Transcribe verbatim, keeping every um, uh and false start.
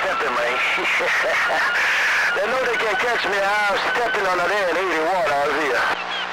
stepping, man. They know they can't catch me. I'm stepping on the air in eighty-one. I was here.